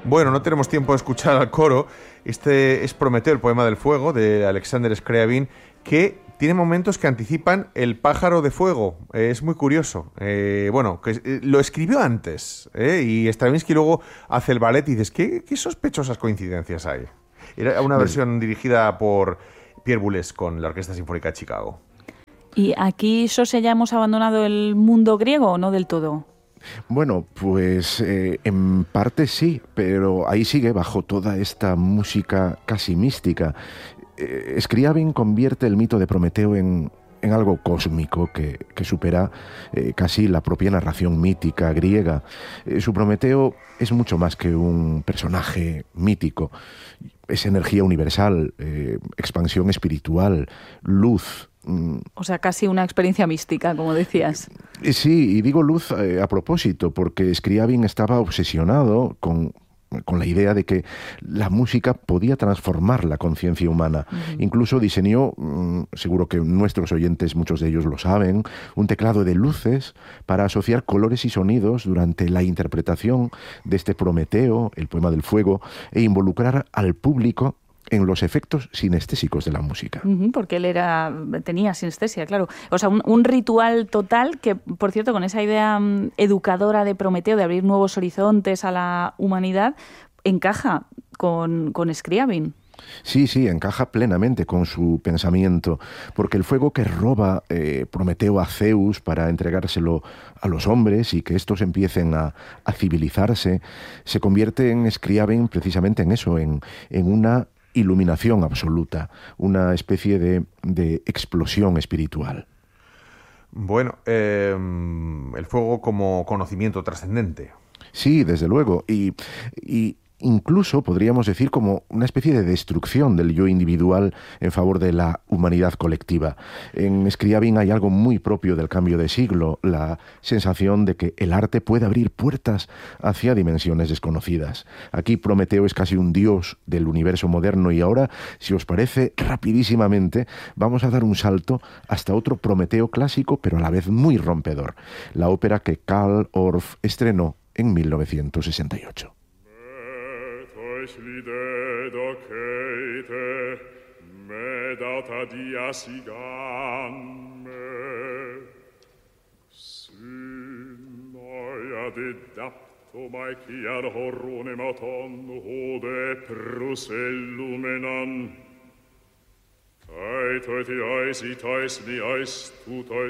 Bueno, no tenemos tiempo de escuchar al coro. Este es Prometeo, el poema del fuego, de Alexander Scriabin, que tiene momentos que anticipan El pájaro de fuego. Es muy curioso. Lo escribió antes, y Stravinsky luego hace el ballet y dices, ¿qué sospechosas coincidencias hay? Era una versión dirigida por Pierre Boulez con la Orquesta Sinfónica de Chicago. ¿Y aquí, Xose, ya hemos abandonado el mundo griego o no del todo? Bueno, pues en parte sí, pero ahí sigue bajo toda esta música casi mística. Scriabin convierte el mito de Prometeo en algo cósmico que supera casi la propia narración mítica griega. Su Prometeo es mucho más que un personaje mítico. Es energía universal, expansión espiritual, luz. O sea, casi una experiencia mística, como decías. Sí, y digo luz a propósito, porque Scriabin estaba obsesionado con la idea de que la música podía transformar la conciencia humana. Incluso diseñó, seguro que nuestros oyentes, muchos de ellos lo saben, un teclado de luces para asociar colores y sonidos durante la interpretación de este Prometeo, el poema del fuego, e involucrar al público en los efectos sinestésicos de la música. Porque él tenía sinestesia, claro. O sea, un ritual total que, por cierto, con esa idea educadora de Prometeo, de abrir nuevos horizontes a la humanidad, encaja con Scriabin. Sí, encaja plenamente con su pensamiento, porque el fuego que roba Prometeo a Zeus para entregárselo a los hombres y que estos empiecen a civilizarse, se convierte en Scriabin precisamente en eso, en una iluminación absoluta, una especie de explosión espiritual. Bueno, el fuego como conocimiento trascendente. Sí, desde luego, y incluso podríamos decir como una especie de destrucción del yo individual en favor de la humanidad colectiva. En Scriabin hay algo muy propio del cambio de siglo, la sensación de que el arte puede abrir puertas hacia dimensiones desconocidas. Aquí Prometeo es casi un dios del universo moderno y ahora, si os parece, rapidísimamente vamos a dar un salto hasta otro Prometeo clásico, pero a la vez muy rompedor, la ópera que Carl Orff estrenó en 1968. Ich lide docete, me data dia sigamme. Synoia didapto mai chiar horrone maton, ode prusellumenan. Taito et eis, it eis, ni eis, tut eis,